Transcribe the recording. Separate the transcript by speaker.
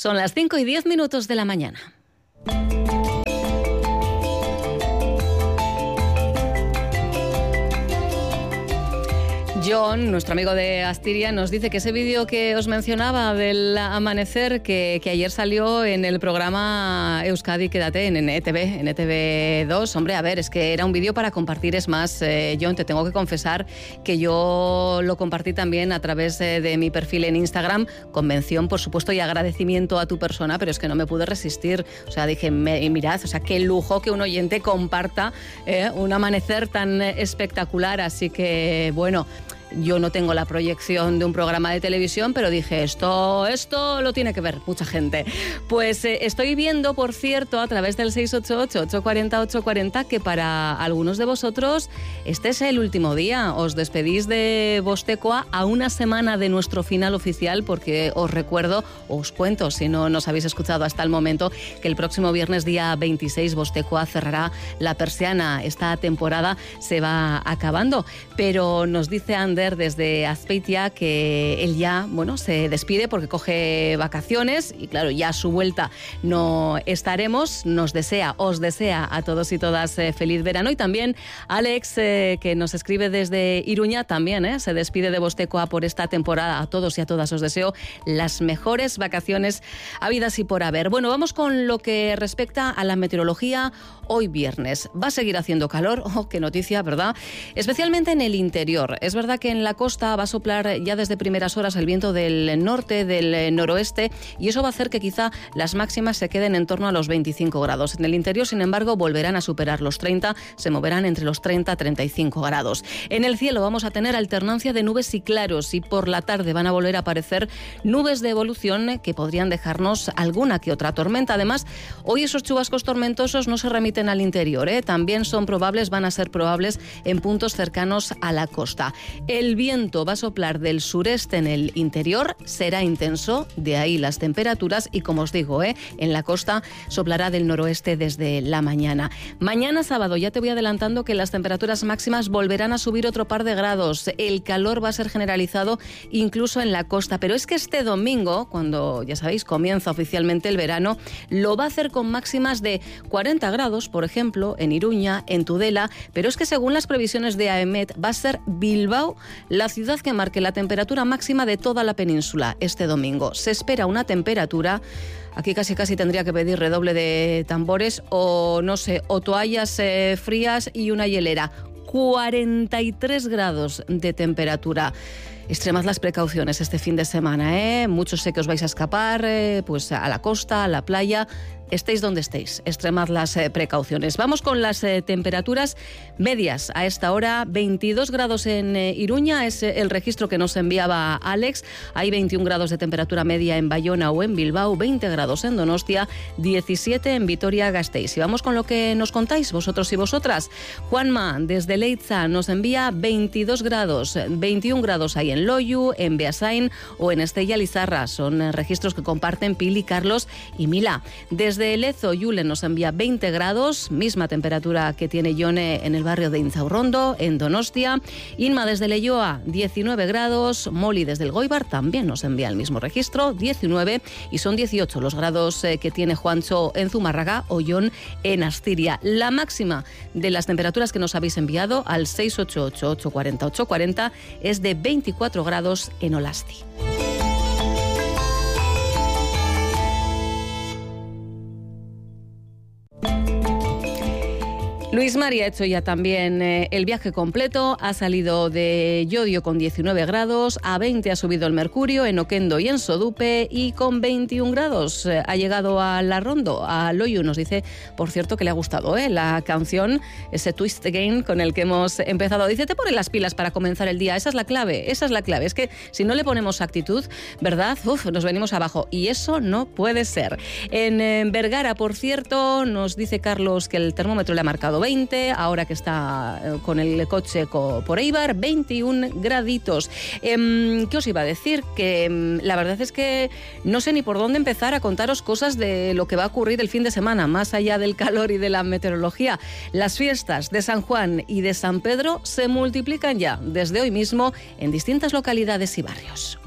Speaker 1: Son las 5:10 de la mañana. John, nuestro amigo de Astiria, nos dice que ese vídeo que os mencionaba del amanecer que ayer salió en el programa Euskadi Quédate en ETV2, hombre, a ver, es que era un vídeo para compartir. Es más, John, te tengo que confesar que yo lo compartí también a través de mi perfil en Instagram, con mención, por supuesto, y agradecimiento a tu persona, pero es que no me pude resistir. O sea, dije, mirad, o sea, qué lujo que un oyente comparta un amanecer tan espectacular. Así que, bueno, yo no tengo la proyección de un programa de televisión, pero dije, esto lo tiene que ver mucha gente. Pues estoy viendo, por cierto, a través del 688-840-840, que para algunos de vosotros este es el último día. Os despedís de Vostecoa a una semana de nuestro final oficial, porque os recuerdo, os cuento, si no nos habéis escuchado hasta el momento, que el próximo viernes, día 26, Vostecoa cerrará la persiana. Esta temporada se va acabando, pero nos dice Ander desde Azpeitia que él ya, bueno, se despide porque coge vacaciones y claro, ya a su vuelta no estaremos. Os desea a todos y todas feliz verano. Y también Alex, que nos escribe desde Iruña, también se despide de Vostecoa por esta temporada. A todos y a todas os deseo las mejores vacaciones habidas y por haber. Bueno, vamos con lo que respecta a la meteorología. Hoy viernes va a seguir haciendo calor. Oh, qué noticia, ¿verdad? Especialmente en el interior. Es verdad que en la costa va a soplar ya desde primeras horas el viento del norte, del noroeste, y eso va a hacer que quizá las máximas se queden en torno a los 25 grados. En el interior, sin embargo, volverán a superar los 30, se moverán entre los 30 a 35 grados. En el cielo vamos a tener alternancia de nubes y claros, y por la tarde van a volver a aparecer nubes de evolución que podrían dejarnos alguna que otra tormenta. Además, hoy esos chubascos tormentosos no se remiten al interior, también van a ser probables en puntos cercanos a la costa. El viento va a soplar del sureste en el interior, será intenso, de ahí las temperaturas, y como os digo, en la costa soplará del noroeste desde la mañana. Mañana sábado, ya te voy adelantando que las temperaturas máximas volverán a subir otro par de grados. El calor va a ser generalizado incluso en la costa, pero es que este domingo, cuando, ya sabéis, comienza oficialmente el verano, lo va a hacer con máximas de 40 grados, por ejemplo, en Iruña, en Tudela, pero es que según las previsiones de AEMET va a ser Bilbao la ciudad que marque la temperatura máxima de toda la península este domingo. Se espera una temperatura, aquí casi tendría que pedir redoble de tambores o no sé, o toallas frías y una hielera. 43 grados de temperatura. Extremad las precauciones este fin de semana, Muchos sé que os vais a escapar, pues a la costa, a la playa. Estéis donde estéis, extremad las precauciones. Vamos con las temperaturas medias. A esta hora, 22 grados en Iruña, es el registro que nos enviaba Alex. Hay 21 grados de temperatura media en Bayona o en Bilbao, 20 grados en Donostia, 17 en Vitoria-Gasteiz. Y vamos con lo que nos contáis vosotros y vosotras. Juanma, desde Leitza, nos envía 22 grados, 21 grados hay en Loiu, en Beasain o en Estella Lizarra. Son registros que comparten Pili, Carlos y Mila. Desde Lezo, Julen nos envía 20 grados, misma temperatura que tiene Yone en el barrio de Inzaurrondo, en Donostia. Inma desde Leioa, 19 grados. Moli desde el Goibar también nos envía el mismo registro, 19, y son 18 los grados que tiene Juancho en Zumárraga o Jon en Astiria. La máxima de las temperaturas que nos habéis enviado al 688-840-840 es de 24 grados en Olasti. Luis María ha hecho ya también el viaje completo, ha salido de Llodio con 19 grados, a 20 ha subido el mercurio en Oquendo y en Sodupe, y con 21 grados ha llegado a Larrondo, a Loiu. Nos dice, por cierto, que le ha gustado la canción, ese Twist Again con el que hemos empezado. Dice, te pone las pilas para comenzar el día, esa es la clave. Es que si no le ponemos actitud, ¿verdad? Nos venimos abajo, y eso no puede ser. En Vergara, por cierto, nos dice Carlos que el termómetro le ha marcado 20, ahora que está con el coche por Eibar, 21 graditos. ¿Qué os iba a decir? Que la verdad es que no sé ni por dónde empezar a contaros cosas de lo que va a ocurrir el fin de semana, más allá del calor y de la meteorología. Las fiestas de San Juan y de San Pedro se multiplican ya desde hoy mismo en distintas localidades y barrios.